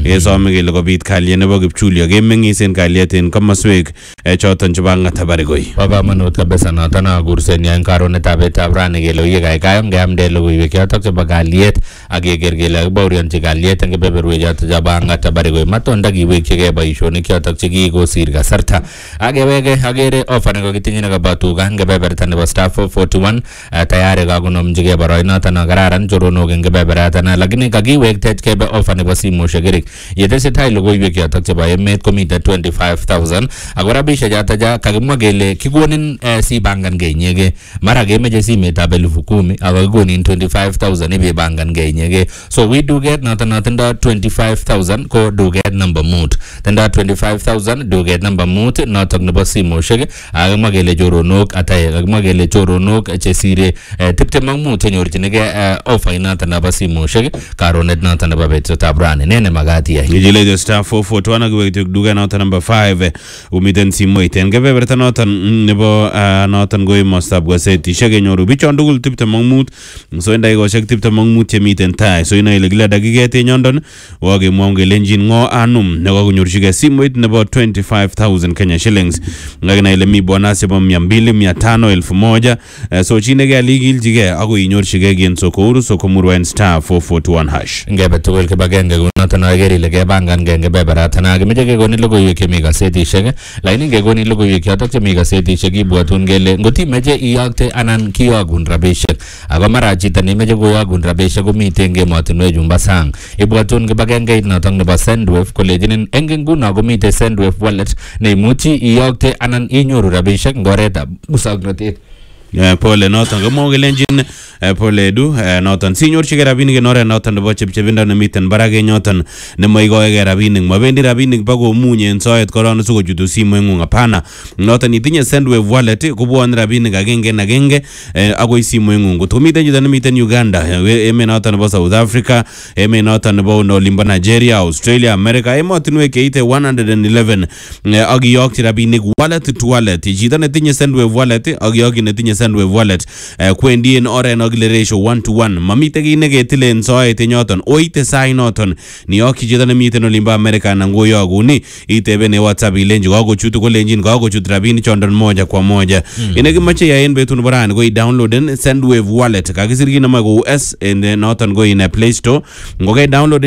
Some kele kobit kalyet nebo kipchulyo kemeng'isen kalyet en komoswek choton chebo Ng'atabarigoi. Bo kamanut kabisa noton akursen en karonetab betab rani kele uye kaikai ngeamde logoiwek chotok chebo kalyet ak keker kele kakibaorionchi kalyet en kebeberwek chotok chebo Ng'atabarigoi matonda kiwekchigei boisionik chotok chekikosir kasarta. Akeweke akere offer nekokitinye nekobo tuga en kebeberta nebo star 441 tayari kakonomchigei boroinoton kararan choronok en kebeberatan lakini kakiwektech kebe offer nebo simoshek kerik yetesetai logoiwek chotok chebo emet komite 25,000 ako rabisiek chotok kakimwa kele kikonin sibangankei inyegei mara kemeche simetab 10,000 ako kikonin 25,000 ibebangankei inyegei. So wi duket noton tindo 25,000 ko duket number 5 tindo 25,000 duket number 5 notok nebo simoshek akimwa kele choronok atae kakimwa kele choronok chesire 25 chenyorchinigei offer inoton nebo simoshek karonet noton nebo betutab rani nene magat iyai Yijile star 441 akiwekti duket noton number 5 umiten simoit en kebeberta noton nebo noton ko emostab gazetishek kenyoru bichon tugul 25 so en dakikoshek 25 chemiten tai so inoe ile kila dakiket en yondon wakemwong kelenjin ng'o anum nekakonyorchigei simoit nebo 25,000 Kenya shillings ngakina ile mi bonus chebo 200 500 1000 so chinege alikilchigei ako inyorchigei gen Sokouru Sokomuru en star 441 hash ngebe tugul kibagenge kunoton aker ile kebangan genge beberatan akimeche kekonin logoiwek chemi gazetishek lakini kekonin logoiwek chotok chemi gazetishek ibwatun kele ngotimeche iyokte anan kiyokun rabishek ako mara chito nemeche koyokun rabishek komite eng emotinwek chumbo sang ibwatun kibagengeit notok nebo Sendwave kolechinin eng nguno komite Sendwave wallet neimuchi iyokte anan inyoru rabishek ngoretab musoknotet. Pole noton komwa kelenjin pole du noton sinyorchigei rabinik en oret noton nebo chepchebindo nemiten barak en yoton nemoikoegei rabinik mabendi rabinik bakomunye en soet korong sikochutu simoing'ung hapana noton itinye Sendwave wallet kobwone rabinik agenge en agenge akoi simoing'ung kotko miten chito nemiten Uganda emet noton nebo South Africa emet noton nebo olimbo Nigeria Australia America emotinwek cheite 111 ak iyokchi rabinik wallet to wallet chito netinye Sendwave wallet ak iyokchi netinye Sendwave wallet kwendi en oret nokile ratio 1-to-1 mamite kii neketile en soet en yoton oite sai noton niyokchi chito nemiten olimbo America anan koyokuni iteben en WhatsApp ilenji kakochutu kolenjin kakochut rabinik chondon moja kwa moja inekimache yaen betun borani ko i-downloaden Sendwave wallet kakisir kit nemoe kou S en noton ko in Play Store ngoke download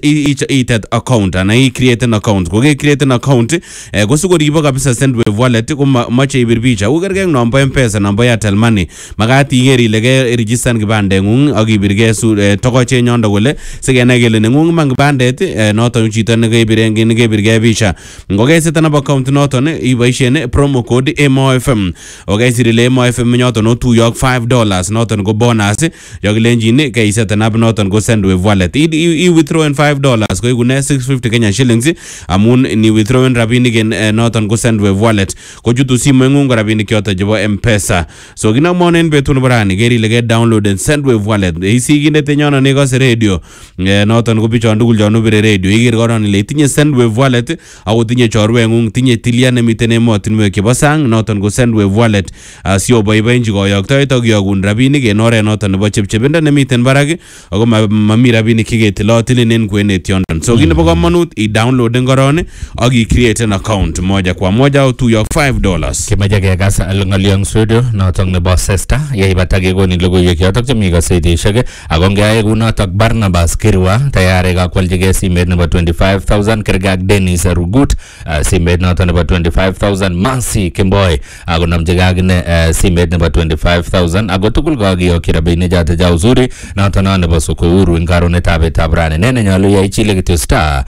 itet account anan i-create an account koke create an account kosikoribo kabisa Sendwave wallet komache ibir picha ukergei nombo M-Pesa nombo Airtel Money magat iker ile ke register kibandeng'ung ak ibirgei tokochen yondo kole sikenai kele neng'ung man kibandet noton chito nekebirgei picha ngokesetan up account noton iboisien promo code MOFM okaisir ile MOFM yoton otuyok $5 noton ko bonus yokilenjin keisetan up noton ko Sendwave wallet i withdraw $5 koiku ne 650 Kenya shillings amun ni withdraw rabinik en noton ko Sendwave wallet kochutu simoing'ung ko rabinik yoton chebo M-Pesa so kinamwonen betun borani keri ile ke download Sendwave wallet isikindet enyono nekose radio noton ko bichon tugul chon obire radio iker koron ile itinye Sendwave wallet ako tinye chorweng'ung tinye tilia nemiten emotinwek chebo sang noton ko Sendwave wallet sioboiboenchi koyoktoet ak kiyokun rabinik en oret noton nebo chepchebindo nemiten barak ako mami rabinik cheketilotilin en kwenet yondon so kit nebo komonut i-downloaden koron ak i-create an account moja kwa moja otuyok $5 kimeche kekas ng'olyong studio notok nebo Sesta yeibata kekonin logoiwek yotok chemi gazetishek ako ngeyai kunotok Barnabas Kirwa tayari kakwalchigei simet nebo 25,000 kergei ak Dennis Rugut simet notok nebo 25,000 Mansi Kimboi akonamchigei akine simet nebo 25,000 ako tugul kakiyokchi rabinik chotok cha uzuri notok nebo Sokouru eng karonetab betab rani nene nyolu iyai chile kityo star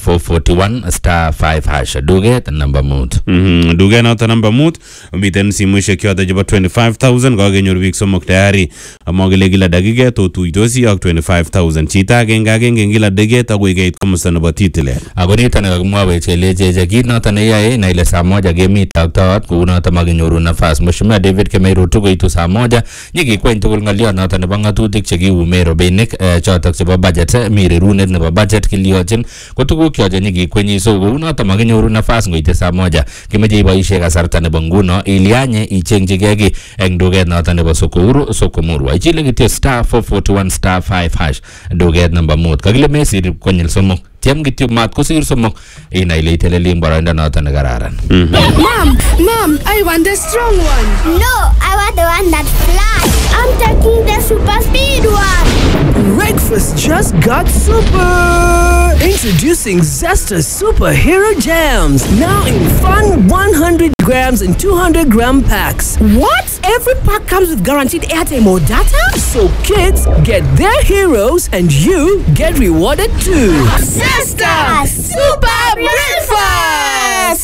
441 star 5 hash duket number 5 duket notok number 5 miten simoishek yotok chebo 25,000 kakenyor biik somok tayari amwa kele kila dakiket otuitosi ak 25,000 chito agenge kila dakiket akoi keit komosta nebo titile ako nito nekakimwawech kelecheche kit noton neyoe na ile saa moja kemi taktaat kou noton makinyoru nafas Mheshimiwa David Kemeiro tukoitu saa moja nyikikweny tugul ng'olyot noton nebo ng'atutik chekiume robinik chotok chebo budget mi rerunet nebo budget kiliyochin ko tuguk choche nyikikwenyi so kou noton makinyoru nafas ngoite saa moja kimeche iboisie kasarta nebo nguno ilianye ichengchigei ki eng duket noton nebo Sokouru Sokomuru ichile kityo star 441 star 5 hash duket number 5 kakile mesir konyil somok tiem kityo mat kosir somok ina ile iteleli boroindo noton ne kararan. Mom, I want the strong one. No, I want the one that flies. I'm taking the super speed one. Breakfast just got super! Introducing Zesta Superhero Jams. Now in fun 100 grams and 200 gram packs. What? Every pack comes with guaranteed airtime or data? So kids get their heroes and you get rewarded too. Zesta Super Breakfast!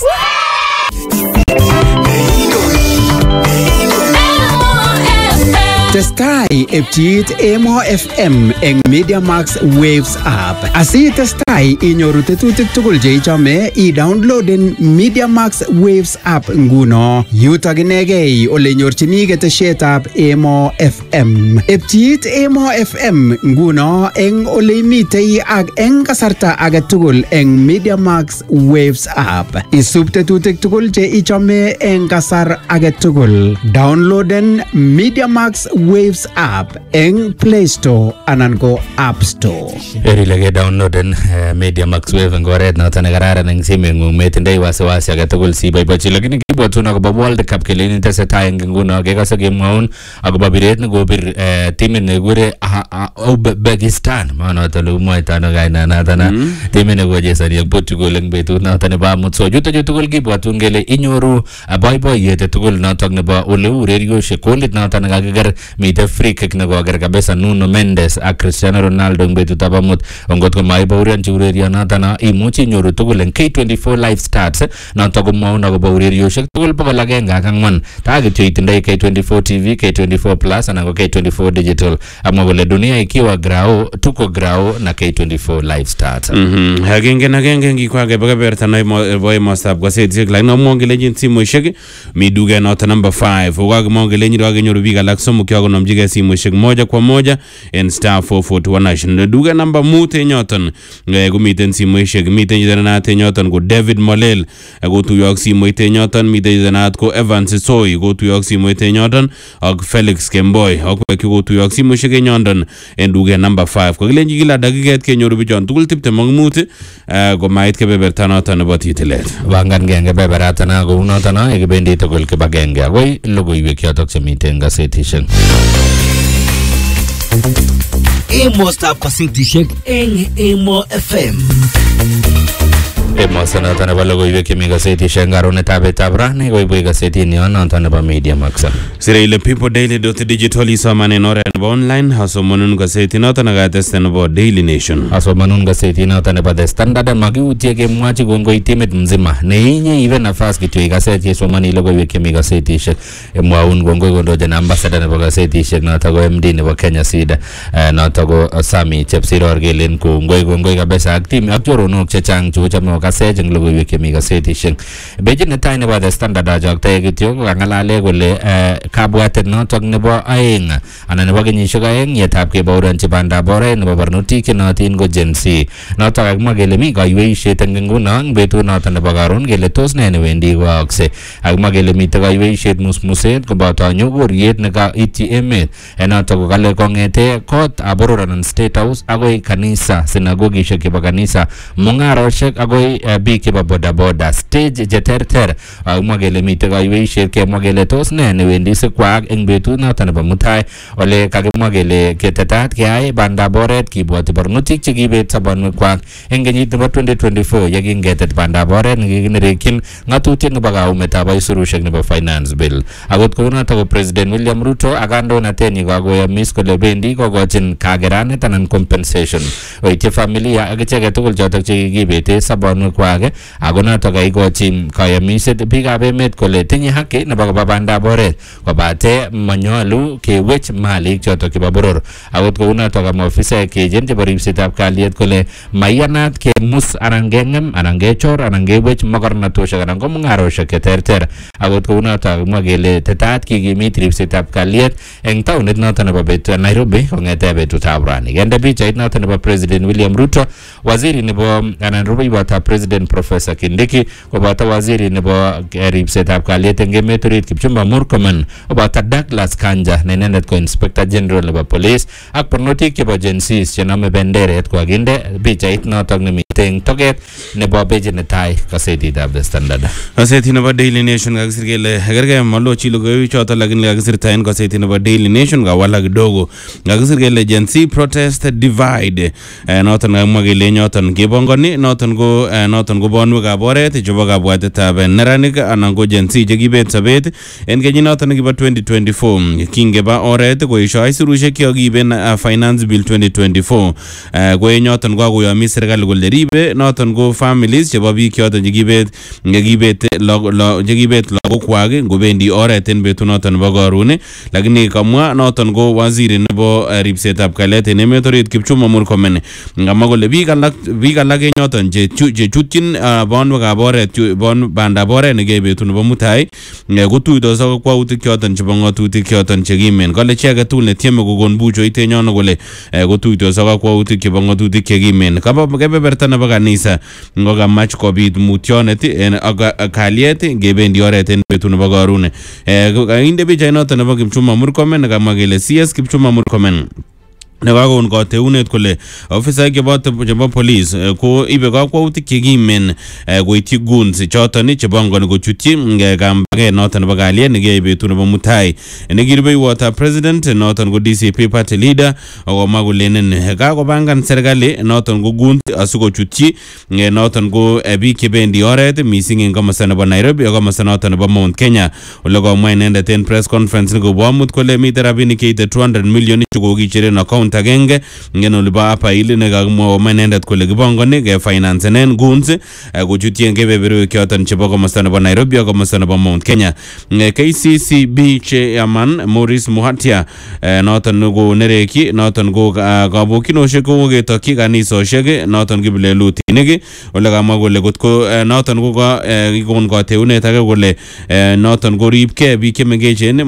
Testai epchit Emo FM eng Media Max Waves app. Asi testai inyoru tetutik tugul che ichome i-downloaden Media Max Waves app nguno. Yutok inegei ole nyorchini ketesietab Emo FM. Epchit Emo FM nguno eng ole imitei ak eng kasarta age tugul eng Media Max Waves app. Isub tetutik tugul che ichome eng kasar age tugul. Downloaden Media Max Waves app eng Play Store anan ko App Store. Erilege downloaden Media Max Wave eng oret noton ne kararan eng simeng'ung metindoi wasiwasi age tugul siboibochi, lakini kibwotun akobo World Cup kele tesetai eng nguno kekose kemwaun akobo biret nekobir timit nekikure Uzbekistan manoto lumwaitano kainanatana timit nekochesoni ak Portugal eng betut noto nebo amut. So chuto tugul kibwotun kele inyoru boiboiyet tugul notok nebo ole urerioshek kolit noto nekakiker mite free kick nekoker kabisa Nuno Mendes ak Cristiano Ronaldo eng betutab amut. Ngot ko maibaurianchi urerionoto imuchi inyoru tugul eng K24 live stats noto komwaun akobo urerioshek tugul 104. Ta kityo itindoi K24 TV, K24 Plus anan ko K24 Digital. Amwa kole dunia ikiwa grao, tuko grao na K24 live stats. Agenge ngikwage bagaberta na boy mostab gazeti like no mongelenjin simoishek mi duge noto number 5 uwag mongelenjin wagenyoru biga lak somo kyago nomjige simoishek moja kwa moja en star 441 nation duge number mute nyoton gumiten simoishek miten jidanat nyoton ko David Molel go tuyok simoite nyoton miten jidanat ko Evans Soy go tuyok simoite nyoton ak Felix Kemboy ak go tuyok simoishek nyondon en duge number 5 ko gelenji gila dagiget kenyoru bijon tugul tipte mangmute go mait kebeberta noton nebo titelet bangan genge beberata na go noton na egebendi tugul kibagenge agoi logoiwek yotok chemiten gazetishek. Emo stop gazetishek eng Emo FM. Emo sanata nebo logoiwek chemi gazetishek ngaronetab etab rani koibui gazetini noton nebo Media Max. Sire ile peopledaily.digital isomanen oret nebo online asomanun gazeti noton nakateste nebo Daily Nation. Asomanun gazeti noton nebo The Standard makiutie kemwachi kongoi timit mzima neinye ibe nafas kityo igaset yesomani logoiwek chemi gazetishek. Mwaun kongoi kondojen ambassador nebo gazetishek noton ko MD nebo Kenya Seed noton ko Sami Chepsiror kelen kongoi kabisa ak tim ak choronok chechang chechame kasej eng logoiwek chemi gazetishek. Bejit netai nebo The Standard ajoktae kityo kangalale kole kabwatet notok nebo aeng anan nebo kenyishek aeng yetab kebauranchi bandab oret nebo barnotik chenotin ko Gen Z notok kakimwa kele mi kaiweishet eng nguno eng betut notok nebo karon kele tos ne newendi koaakse. Kakimwa kele mitei kaiweishet musmuset koboto nyokoriet nekaityi emet notok ko kale kongete kot ab boror anan State House agoi kanisa, sinagogishek chebo kanisa, mungaroshek agoi biik chebo bodaboda stage cheterter. Kakimwa kele mitei kaiweishet kemwa kele tos ne newendi sikwaak eng betut noton nebo mutai ole kakimwa kele ketetat keyai bandab oret kibwoti barnotik chekibet sobonwekwak eng kenyit nebo 2024 yekingetet bandab oret nekikinerekyin ng'atutiet nebo kaumetab aisurushek nebo finance bill. Akot kounotok ko President William Ruto ak kandoinatenyi kakoyomis kole bendi kokochin kakeranet anan compensation oityi familia ak icheket tugul chotok chekikibete sobonwekwak ako notok kaikochi kayomiset biikab emet kole tinye haki nebo koba bandab oret kobate manyalu kewech malik chotok chebo boror. Akot kounotok kamwa ofisaek cheechen chebo ripsetab kalyet kole maiyanat kemus anan keng'em anan kechor anan kewech mokornatoshek anan ko mung'aroshek cheterter. Akot kounotok kamwa kele tetat kikimit ripsetab kalyet eng taunit notok nebo Nairobi kong'ete betutab rani. Kende pichait notok nebo President William Ruto, waziri nebo anan rubeiwotab President Professor Kindiki koboto waziri nebo ripsetab kalyet eng emet orit Kipchumba Murkomen koboto Douglas Kanja ne inendet ko Inspector General nebo Police ak barnotik chebo Gen Z chenome benderet kokinde pichait notok nemite eng toget nebo page netai kasetitab The Standard. Kaseti nebo Daily Nation kakisir kele kerge malo chilo goyo choto lakini kakisirta en kaseti nebo Daily Nation kawala kidogo kakisir kele Gen Z protest divide noton ngamwa kele nyoton kebongoni noton ko bonwekab oret chebo kabwatetab neranik anan ko Gen Z chekibet sobet en kenyit noton nekibo 2024 kingeba oret koesho aisurushek kikiben Finance Bill 2024 ko nyoton kakoyomi serikali kole ribe noton ko families chebo biik choton chekibet lagokwak ngobendi oret en betut noton nebo karon lakini kamwa noton ko waziri nebo ripsetab kalyet en emet orit Kipchumba Murkomen ngamwa kole biik alak nyoton chechutyin bonwekab oret bandab oret nekebe betut nebo mutai kotuitos ak kwautik choton chebo ngatutik choton chekimen kole chi age tugul netieme kokon buchoit enyono kole kotuitos ak kwautik chebo ngatutik chekimen kebeberta nebo kanisa ngokamach kobit mutyonet ak kalyet ngebendi oret en betut nebo karon inde pichait noton nebo Kipchumba Murkomen kamwa kele CS Kipchumba Murkomen nekakon kateunet kole ofisaek chebo police ko ibe kakwautik chekimen koityi guns choton chebongoni kochutyi kambaget noton nebo kalyet nekiyai betut nebo mutai nekirubeiwotab president noton ko DCP party leader akomwa kolenen kakopangan serikali noton ko guns asikochutyi noton ko biik chebendi oret missing en komosta nebo Nairobi ak komosta noton nebo Mount Kenya ole komwa inendet en press conference nekobo amut kole miten rabinik cheite 200 million chekokicheren account agenge ngen olibo apaili nekakimwa inendet kole kibongoni kefinansen guns kochutien kebeberwek choton chebo komosta nebo Nairobi ak komosta nebo Mount Kenya. KCCB chairman Maurice Muhatia noton ko nereki noton ko kabokyinoshek ko ketokyi kanisosiek noton kiplelutinik ole kamwa kole kotko noton ko ikon kateunet age kole noton ko ribke biik chemengechen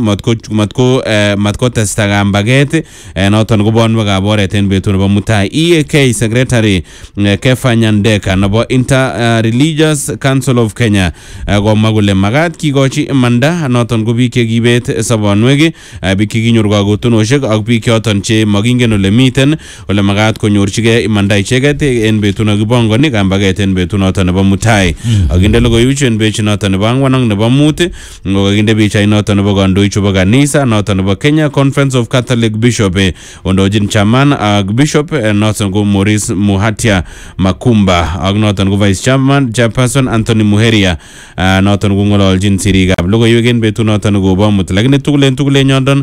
matko testa kambaget noton ko bonwekab oret en betut nebo mutai. EAK secretary Kefa Nyandeka nebo Inter-Religious Council of Kenya komwa kole makat kikochi imanda noton ko biik chekibet sobonwek biik chekinyor kakotonoshek ak biik choton che makingen ole miten ole makat konyorchigei imanda icheket en betut nekibongoni kambaget en betut noton nebo mutai akinde logoiwek en betut noton nebo angwan ak nebo mut ngokakinde pichait noton nebo kandoik chebo kanisa noton nebo Kenya Conference of Catholic Bishop ondojin chairman ak bishop noton ko Maurice Muhatia Makumba ak noton ko vice chairperson Anthony Muheria noton ko ngololjin sirikab logoiwek en betut noton kobo mut lakini tugulen nyondon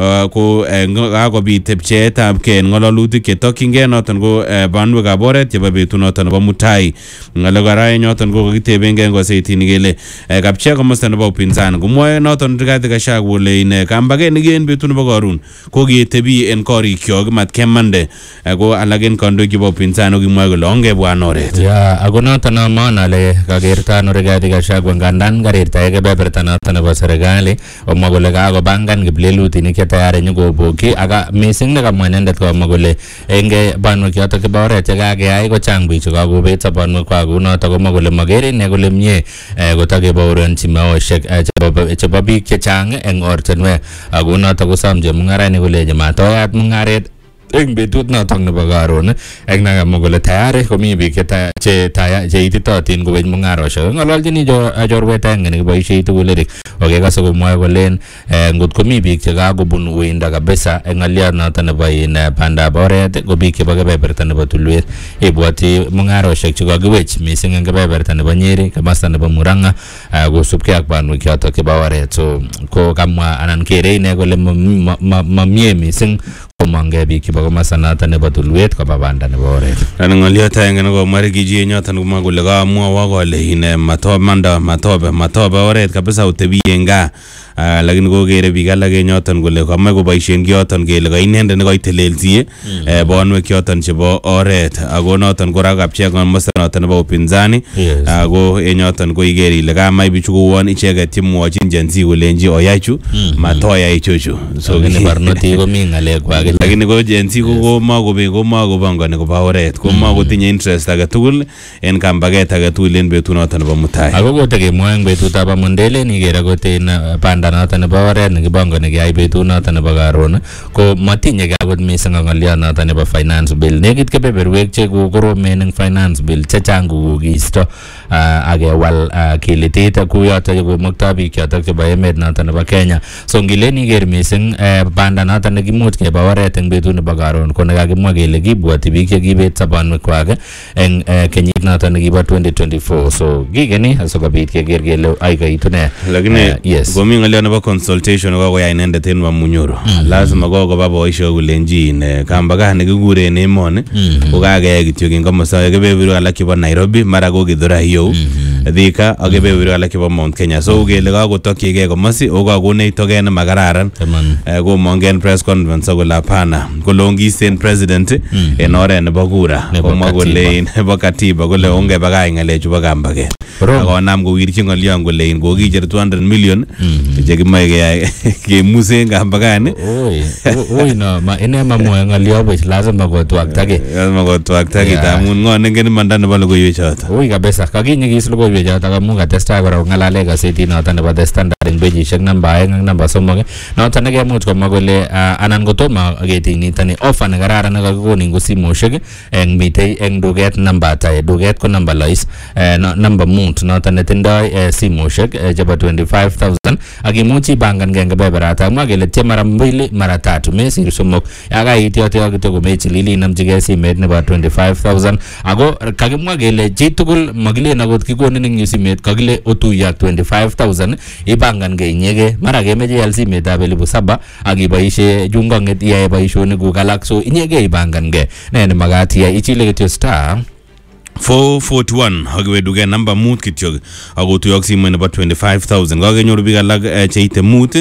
ko kakobit tepcheetab ke ngololutik chetokyingei noton ko banwekab oret chebo betut noton nebo mutai ngale kora noton ko kakitebengei ngosetini kele kapchea komosta nebo upinzani komwoe noton Rigathi Gachagua kole ine kambaget nekien betut nebo karon ko ketebi en korikyok mat kemande ko alak en kandoik chebo upinzani kimwoe kole ongebwan oret ako noton amon ale kakerta Rigathi Gachagua ngandan karirta kebeberta noton nebo serikali omwa kole kakopangan kiplelutinik chetayari nyokobokyi aka missing nekamwa inendet komwa kole enge banwek chotok chebo oret chekakeyai ko chang biik chekakobet sobonwekwak notok komwa kole makere ine kole mie kotakebaorionchi meoshek chebo biik chechang eng ortinwek ako notok kosom chemung'arainik kolechi matoyat mung'aret eng betut notok nebo karon eng nakamwa kole tayari komi biik cheititotin kobeny mung'aroshek ng'ololjini chorwet aenge nekiboisie tugulerik okekase komwoe kolen ngot komi biik chekakobun uindo kabisa eng ng'oliot notok nebo bandab oret ko biik chebo kebeberta nebo tulwet ibwoti mung'aroshek chekakiwech missing eng kebeberta nebo Nyeri komosta nebo Murang'a kosubkei ak banwek chotok chebo oret so ko kamwa anan kere ine kole mamie missing komongei biik chebo komosta noton nebo tulwet koba banda nebo oret. Ana ng'oliot aenge nekomwa Rigiji nyoton komwa kole kamwowo kole ine matobe oret kabisa utebi en gaa lakini kokere biik alak en yoton kole kamach koboisien kiyoton kele ka inendet nekoitelelsie bonwek yoton chebo oret ako noton kora kapchea komosta noton nebo upinzani ako en yoton ko iker ile kamach bichu kouon icheket chemwochin Gen Z kolenji oyai chu matoyai ichochu so lakini barnotik komi ng'alekwak lakini ko Gen Z komakobongoni koba oret komakotinye interest age tugul en kambaget age tugul en betut noton nebo mutai ako kotekemwoe eng betutab amut ndelen iker akot en banda noton nebo oret nekibongoni keyai betut noton nebo karon ko matinye akot mising ng'oliot noton nebo finance bill nekit kebeberwek che kokoromen eng finance bill chechang kokiisto akewal kilitit kuyoto komoktoi biik chotok chebo emet noton nebo Kenya so ngilen iker mising banda noton nekimuch keba oret eng betut nebo karon ko nekakimwa kele kibwoti biik chekibet sobonwekwak eng kenyit noton nekibo 2024 so kikeni asikobit keker kele aikaitu ne lakini komi ng'oliot nebo consultation kokoyai inendet en Wamunyoro lazima kokoba boisiek kolenjin kambagat nekikuren emoni ko kakeyai kityo eng komosta kebeberwek alak chebo Nairobi mara ko Githurai Thika ak kebeberwek alak chebo Mount Kenya so kele kakotokyigei komosi o kakonech toget nemakararan komongen press conference akole hapana kolongisen president en oret nebo kura komwa kole nebo katiba kole ongebakach ng'alechu bo kambaget akonam kowirchi ng'olion kole kokicher 200 million chekimoe keyai kemusen kambagani no ine mamwoe ng'olio buch lazima kotwaktake amun ng'o nengen imanda nebo logoiwechoto ui kabisa kakinyikis logoiwechoto amu katestai kora kong'alale gazetit noton nebo The Standard eng pejisiek namba 2 ak namba 3 noton nekemuch komwa kole anan kotomo keting nitoni offer nekararan nekakikonin ko simoshek eng mitei eng duket namba tai duket ko namba lois namba mut noton netindoi simoshek chebo 25,000 akimuch ibangan eng kebeberata amwa kele tie mara 2 mara 3 mesir somok yakait yoto kityo komechilili inamchigei simet nebo 25,000 ako kakimwa kele chitugul makilen akot kikonin eng simet kakile otuiyo ak 25,000 ibangan gei inyege mara kemeche ial simetab 7,000 akiboisie chungong'et iyae boisionikuk alak so inyege ibangan gei ne nemakat iyai ichile kityo star 441 akiwe duket namba 5 kityo akotuyok simoit nebo 25,000 kakenyoru biik alak cheite mut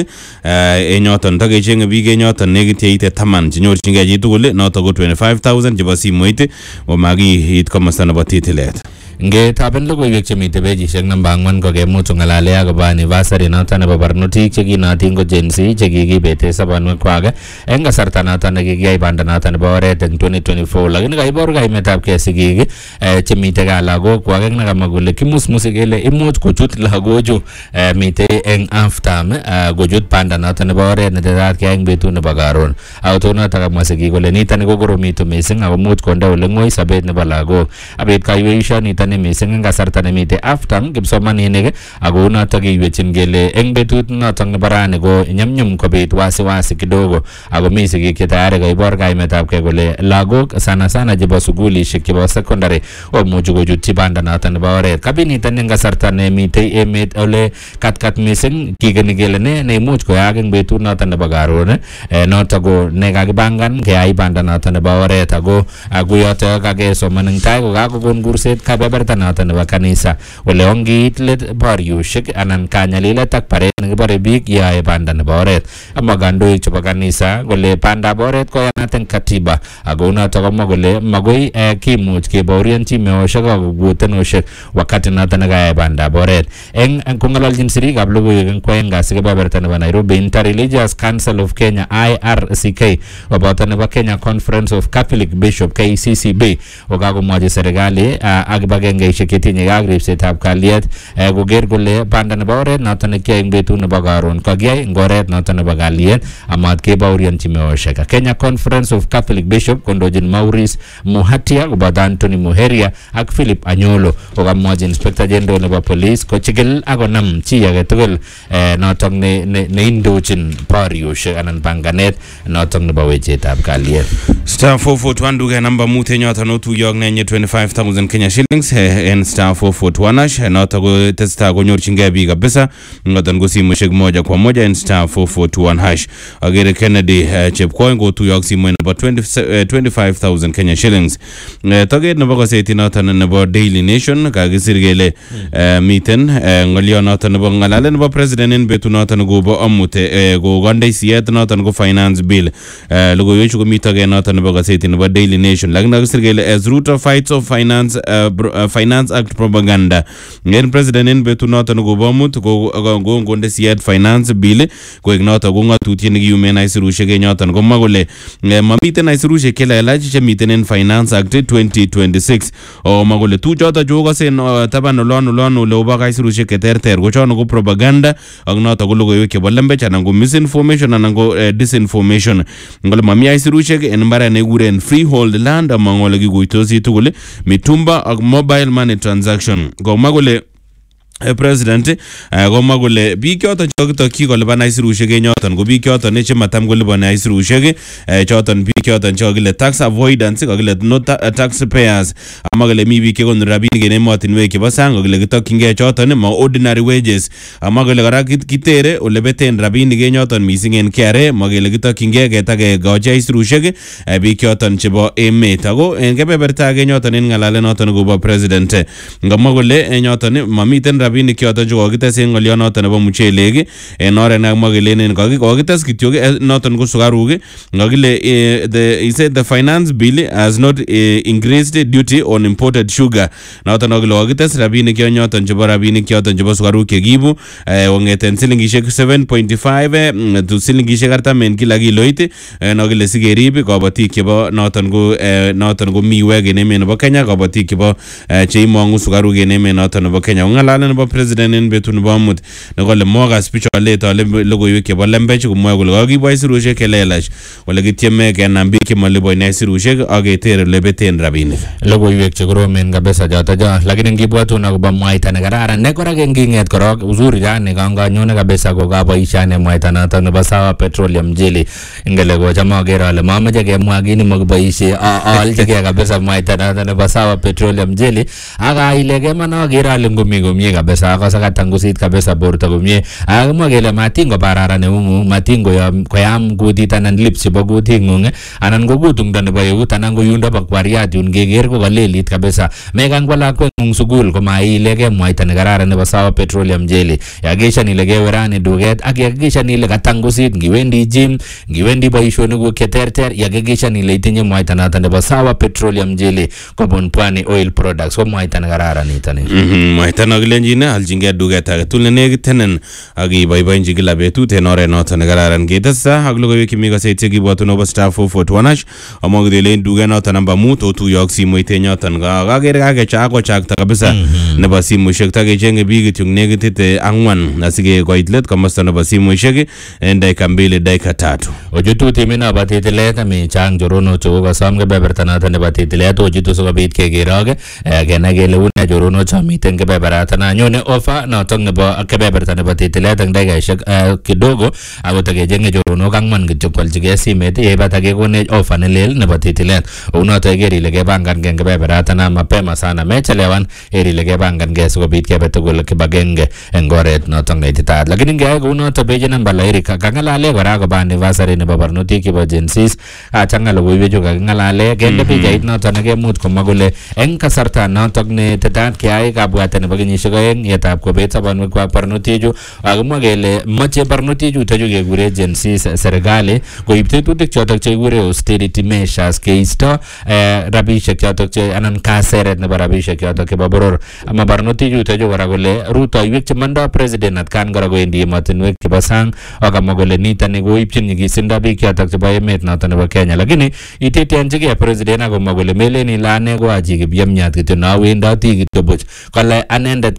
en yoton takechenge biik en yoton nekit cheite 10 chenyorchingei chitugul noto ko 25,000 chebo simoit komakiit komosta nebo titilet ngetaben logoiwek chemite pejisiek namba 4 kokemuch ng'alale akobo anniversary noton nebo barnotik chekinootin ko Gen Z chekikibete sobonwekwak eng kasarta noton nekikiyai banda noton nebo oret eng 2024 lakini kaibor kaimetab kei sigik chemite gaa lagokwak eng nekamwa kole kimusmusi kele imuch kochut lagochu mite eng halftime kochut banda noton nebo oret netetat keyai eng betut nebo karon ako notok kamwa sigik kole nitoni kokoromitu mising akomuch konde ole ng'oi sobet nebo lagok abet kaiweishonito ne mising eng kasarta nemite halftime kipsomaninik ako notok keiwechin kele eng betut notok nebo rani ko nyumnyum kobit wasiwasi kidogo ako mi sigik chetayari kaibor kaimetab kei kole lagok sana chebo sukulishek chebo secondary omuchi kochutchi banda noton nebo oret kabinitoni eng kasarta nemite emet ole katkat mising kikeni kele ne neimuch koyaak eng betut noton nebo karon notok ko nekakibangan keyai banda noton nebo oret ako yotok kakesoman eng tai kokakokon kurset kebeberta noton nebo kanisa ole ongiit let borioshek anan kanyalilet ak baret nekibore biik yae banda nebo oret amwa kandoik chebo kanisa kole bandab oret koyanat eng katiba ako notok komwa kole magoi kimuch kebaorionchi meoshek ak kukutenoshek wakati noton nekayai bandab oret eng kong'ololjin sirikab logoiwek eng kwaeng kasi kebeberta nebo Nairobi Interreligious Council of Kenya IRCK koboto nebo Kenya Conference of Catholic Bishop KCCB okakomwachi serikali ak kibagengeishek chetinye ak ripsetab kalyet koker kole banda nebo oret noton nekiyai eng betut nebo karon kakiyai eng oret noton nebo kalyet amat kebaorionchi meoshek. Kenya Conference of Catholic Bishop kondojin Maurice Muhatia koboto Anthony Muheria ak Philip Anyolo kokamwachi Inspector General nebo Police kochikil akonam chi age tugul notok neindochin borioshek anan banganet notok nebo wechetab kalyet. Star 441 duket namba 5 en yoton otuyok nenye 25,000 Kenya shillings en star 441 hash noto ko testa konyorchingei biik kabisa ngoton ko simoshek moja kwa moja en star 441 hash. Agere Kennedy Chepkoen kotuyo ak simoit nebo 25,000 Kenya shillings. Toget nebo gazeti noton nebo Daily Nation kakisir kele miten ngolyo noton nebo ngalalet nebo president en betut noton kobo amute kokonde siyet noton ko finance bill. Logoiwechu komi toget noton nebo gazeti nebo Daily Nation, lakini kakisir kele as Ruto fights of finance act propaganda. Ngen president en betut noton kobo amut konde siyet finance bill koek noton ko ngatutiet nekiyumen aisirushek en yoton komwa kole mamiten aisirushek kelelach chemiten en finance act 2026 omwa kole tuchoto chokosen taban olon ole obo aisirushek keterter ko chono ko propaganda ak noton ko logoiwek chebo lembech anan ko misinformation anan ko disinformation. Ngole mami aisirushek en mbaret nekikuren freehold land among ole kikuitosi tugul mitumba ak mobile money transaction. Komwa kole president komwa kole biik choton chokitokyi kolipan aisirushek en yoton ko biik choton chematam kolipani aisirushek choton biik choton chekakile tax avoidance kakile no taxpayers. Amwa kole mi biik chekonori rabinik en emotinwek chebo sang kakile kitokyingei choton ma ordinary wages. Amwa kole kora kitere ole beten rabinik en yoton mising en KRA makele kitokyingei ketakekochi aisirushek biik choton chebo emet. Ako en kebeberta age yoton en ngalalet noton kobo president ngamwa kole en yoton mamiten rabinik choton chekokites en ngolyo noton nebo muchelek en oret namwa kelenen kokites kityo noton ko sukaruk ngakile he said the finance bill has not increased duty on imported sugar. Noton akile kokites rabinik yoton chebo rabinik choton chebo sukaruk chekiibu kongeten silingishek 7.5 to silingishek 40 en kila kiloit nakile sikerib kabatik chebo noton ko miwek en emet nebo Kenya, kabatik chebo cheimongu sukaruk en emet noton nebo Kenya. Ngalalet nebo president en betut nebo amut nekole mokas bicho leta logoiwek chebo lembech komwoe kole kakibo aisirushek kelelach ole kityeme kenam biik chemaliponi aisirushek ak keter ole beten rabinik. Logoiwek chekoromen kabisa joto lakini ngibwatun akobo mwaita nekararan ne kora kinget korok uzuri jani kanganyone kabisa kokaboishane mwaita noton nebo Sawa Petroleum Jelly ingele kocham aker ale mameche kemwa kini makiboishe aalchigei kabisa mwaita noton nebo Sawa Petroleum Jelly akaile kemana aker ale ngomi komie kabisa akose katangusit kabisa borto komie akimwa kele matingo bararan neungu matingo koyam kutit anan lips chebo kutingung anan ko kutungdo nebo eut anan ko yundo bo kwariat yun keker ko kalelit kabisa mekan kwa lakwengung sukul komailegei mwaita nekararan nebo Sawa Petroleum Jelly. Yakikishan ile kewe rani duket ak yakikishan ile katangusit ngiwendi gym ngiwendi boisionikuk cheterter yakikishan ile itinye mwaita noton nebo Sawa Petroleum Jelly kobun Pwani Oil Products ko mwaita nekararan nitoni. Mwaita nokilenjin aljingei duket age tugul nenekitenen ak iboiboenchi kila betut en oret noton nekararan. Ketesa ak logoiwek chemi gazeti chekibwotun nebo star 441 hash amwa kele en duket noton namba 5 otuyo ak simoit en yoton kakere kakechakta kabisa nebo simoishek takechenge biik kityo nekitit 4 asikekoit let komosta nebo simoishek en dakika 2 dakika 3. Ojutu timit nebo titilet mi chang choronok chekokosom kebeberta noton nebo titilet ojutu sikobit kekerok kenai kele une choronok chomiten kebeberata nyone offer noton nebo kebeberta nebo titilet en dakikaishek kidogo ako takechenge choronok 4 kityo kwalchigei simet yeibata kekonech offer nelel nebo titilet. Unoto iker ile kepangan gen kebeberata na mapema sana mechelewan ile kepangan sikobit kebe tugul kibagenge en oret noton neititaat. Lakini ngeyai kounoto beje namba lairi kangalale kora akobo anniversary nebo barnotik chebo Gen Z achanga logoiwechu kakingalale kende pichait noton nekemut komwa kole en kasarta noton neititaat keyai kabwatet nebo kenyisiek 2 yetab kobet sobonwekwak barnotichu akimwa kele moche barnotichu chuto kekure Gen Z serikali koib tetutik chotok chekikure austerity measures keisto rabishek chotok anan kaseret nebo rabishek chotok chebo boror. Ama barnotichu chuto kora kole rutoiwek chemandoi president atkan kora koendi emotinwek chebo sang akamwa kole nitoni koibchin nyigisindo biik chotok chebo emet noton nebo Kenya. Lakini iteteonchigei president akomwa kole melen ile ane ko achi kipyemyat kityo nawendoti kityo buch kole anendet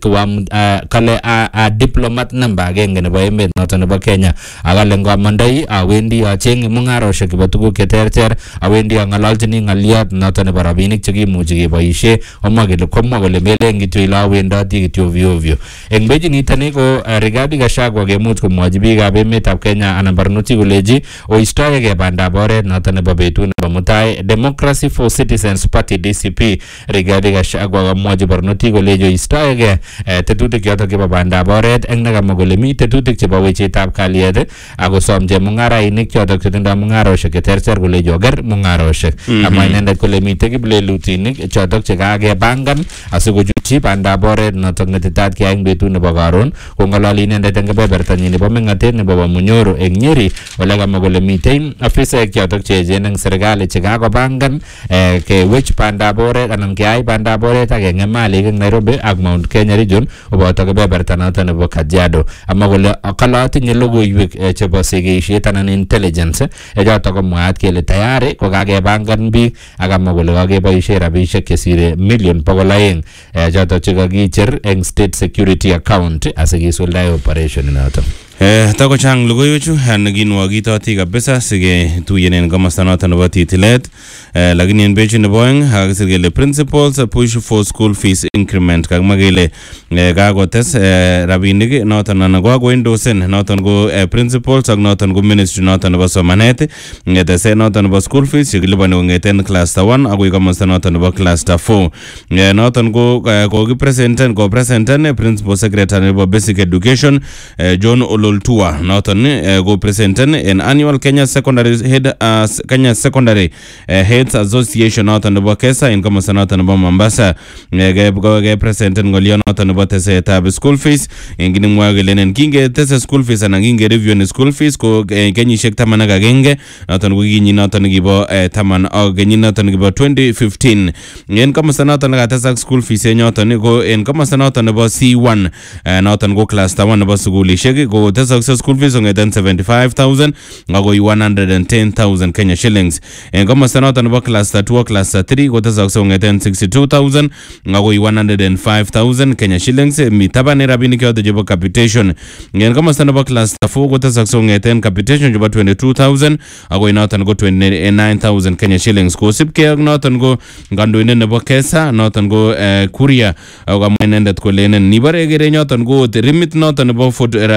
kole a diplomat namba 1 nebo emet noton nebo Kenya akale ngamandoi awendi achenge mungaroshek chebo tuguk cheterter awendi ang'ololchini ng'aliot noton nebo rabinik chekimuchi keboishe komwa kole melen kityo ile awendoti kityo ovyo. Eng beji nitoni ko Rigathi Gachagua kemuch komwochi biikab emetab Kenya anan barnotik koleji oistoegei bandab oret noton nebo betut nebo mutai. Democracy for Citizens Party DCP Rigathi Gachagua kamwochi barnotik koleji oistoegei tetutik chotok chebo bandab oret eng nekamwa kole mi tetutik chebo wechetab kalyet akosom chemung'arainik chotok chetindoi mung'aroshek cheterter koleji oger mung'aroshek. Amwa inendet kole mitei kiplelutinik chotok chekakebangan asikochutyi bandab oret notok netetat keyai eng betut nebo karon. Kong'ololi inendet eng kebebertanyi nebo meng'atet nebo Munyoro eng Nyeri ole kamwa kole mitei afisaek chotok cheechen eng serikali chekakobangan kewech bandab oret anan keyai bandab oret ak keng'em malik eng Nairobi ak Mount Kenya region koboto kebeberta notok nebo Kajiado. Amwa kole kale atinye logoiwek chebo sikishet anan intelligence chotok komwaat kele tayari kokakebangan biik ak amwa kole kakeboishe rabishek chesire million 200 chotok chekakicher eng state security account asikisuldae operation notok. Tako chang logoiwechu nekinwokitoti kabisa siketuyen en komosta noton nebo titilet, lakini en bechu nebo oeng kakisir kele principals push for school fees increment. Kakimwa kele kakotes rabinik noton anan kakoendosen noton ko principals ak noton ko ministry noton nebo somanet ngetese noton nebo school fees chekiliponi kongeten cluster 1 akoi komosta noton nebo cluster 4. Noton ko presenten principal secretary nebo basic education John Ololtua noton go presenten en annual Kenya Secondary Heads Association noton nebo KESA en komosta noton nebo Mombasa. Ke presenten ngolio noton nebo tesetab school fees engini mwa kele kingetese school fees anan kingereview school fees ko kenyisiek 11 noton ko kinyi noton kibo 10 ak kenyit noton kibo 2015. En komosta noton nekatesak school fees noton ko en komosta noton nebo C1 noton ko cluster 1 nebo sugulishek ko tesakse school fees ngeten 75,000 akoi 110,000 Kenya shillings. En komosta noton nebo cluster 2 cluster 3 ko tesakse ngeten 62,000 akoi 105,000 Kenya shillings. Mi taban rabinik yote chebo capitation. En komosta nebo cluster 4 ko tesakse ngeten capitation chebo 22,000 akoi noton ko 29,000 Kenya shillings. Kosipke ak noton ko kandoindet nebo KESA noton ko Kuria akamwa inendet kole nibare kere noton ko limit noton nebo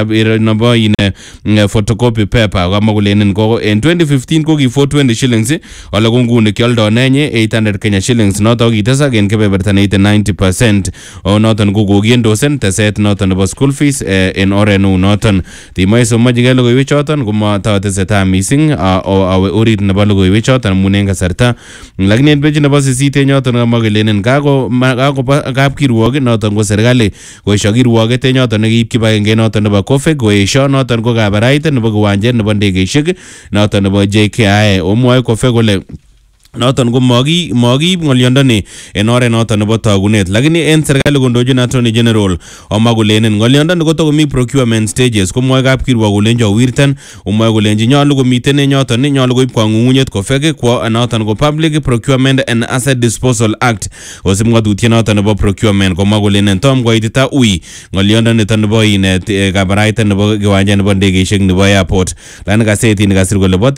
photocopy paper kama kulenen ko en 2015 ko ki 420 shillings wala ko nguni kioldo nenye 800 Kenya shillings noton kitesak en kebeberta ne 90% o noton ko kokiendosen teset noton nebo school fees en orenu noton timoe somaji ke logoiwek choton kuma tatesetai missing awe orit nebo logoiwek choton munen kasarta lakini en beji nebo sisite nyoton kama kulenen kako kapkirwok noton ko serikali koesho kirwoket noton nekiib kibagenge noton nebo COFEC koesho noton ko kabarait nebo kiwanjet nebo ndegeishek noton nebo JKIA omwoe COFEC kole noton ko mokiib ng'olyondoni en oret noton nebo tagunet, lakini en serikali kondochin Attorney General omwa kolenen ng'olyondoni kotokomi procurement stages. Komwoe kapkirwok kolenji owirten, omwoe kolenji nyolu komiten en yoton, nyolu koib kwang'ung'unyet COFEC kwo noton ko Public Procurement and Asset Disposal Act osib ng'atutiet noton nebo procurement. Komwa kolenen tom koitita ui ng'olyondoniton nebo kabaraita nebo kiwanja nebo ndegeishek nebo airport. Lakini gazetini kasir kole bo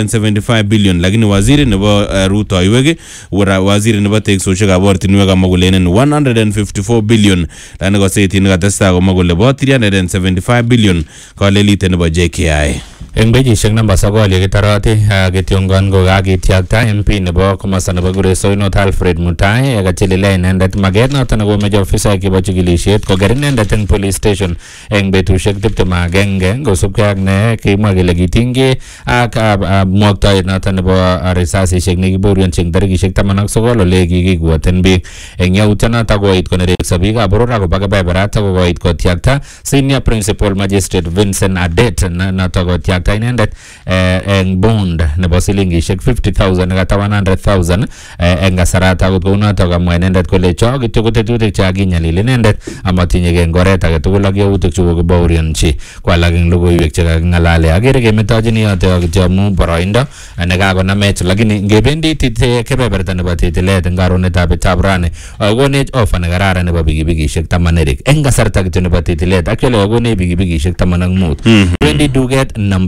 375 billion, lakini waziri nebo rutoiwek waziri nebo teksoshekab ortinwek kamwa kolenen 154 billion. Lakini gazetini katestai komwa kole bo 375 billion kalelite nebo JKI. Eng bejishek namba 9 yekitaroti kitiongon ko kakitiakta MP nebo komosta nebo Kuresoi Alfred Mutai kachilile inendet maget noton nekomeche ofisaek chebo chikilisiet koker inendet eng police station eng betusiek 21 kosubkei ak ne kimwa kele kitingei ak mwoktoet noton nebo risasisiek nekiborionchi eng tarikisiek 19 ole kikikwoten biik. Eng yautyonoto koit konerekso biikab boror akobo kebeberata kokoit kotiakta senior principal magistrate Vincent Adet noto kotiakta inendet eng bond nebo silingishek 50,000 nekata 100,000 eng kasarata akot kounoto kamwa inendet kole cho kityo ko tetutik chekakinyalil inendet amatinye eng oret age tugul ak yautik chekokibaorionchi. Ko alak eng logoiwek chekaking'alale akere kemetochin yoto kityo amu boroindo nekakonamech, lakini ngebendi kebeberta nebo titilet eng karonetab betab rani konech offer nekararan nebo pikipikishek 10 eng kasarta kityo nebo titilet ak yole konech pikipikishek 15 wendi duket namba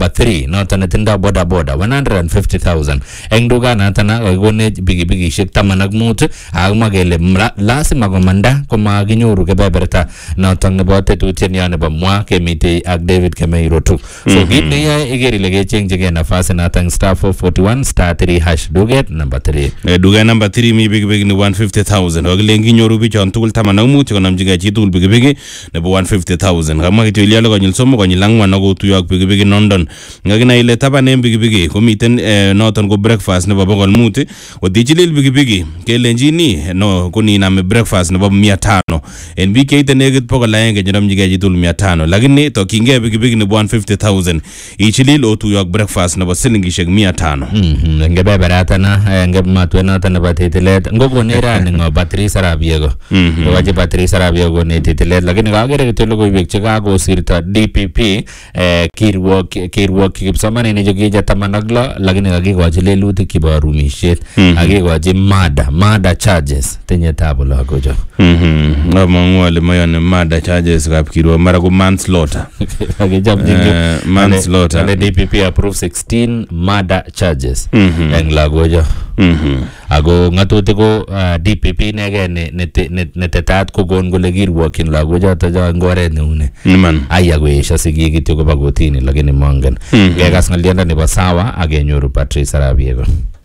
number 3 noton netindo boda boda 150,000 eng dukanoton kakikonech pikipikishek 15 ak makele lazima komanda komakinyoru kebeberta noton nebo tetutiet nebo mwa kemitei ak David Kemeirotu. So kit neyoe iker ile kechengchigei nafasi noton star 441 star 3 hash duket number 3. Duket number 3 mi pikipiki ni 150,000 wakilen kinyoru bichon tugul 15 konamchigei chi tugul pikipiki nebo 150,000 kamwa kityo ile konyil somok konyil ang'wan akotuyo ak pikipiki London ngakina ile taban en pikipiki komiten noton ko breakfast nebo 500 kotichilil pikipiki kelenjini no kuniname breakfast nebo 500 en biik cheite nekit 100 chenomchigei chi tugul 500 lakini tokyingei pikipiki nebo 150,000 ichilil otuyo ak breakfast nebo silingishek 500 ngebeberatana ngematwe noton nebo titilet ngokonerani ngo Patrice Arabiego ngoje Patrice Arabiego ne titilet lakini kakere kityo logoiwek chekakosirto DPP kirwok kipsomaninik chekiche 16 lakini kakikochi lelutik chebo rumisiet akikochi murder charges tinye tabu lagocho amang'u ale mayoni murder charges kap kirwok mara ko manslaughter manslaughter ale DPP approve 16 murder charges eng lagocho ako ngatutik ko DPP inegei netetat kokon kole kirwokyin lagochoto cho eng oret neune aya koesha sigik kityo koba kotini lakini mongen kekas ng'oliondo nebo sawa akenyoru Patrice Arabiego.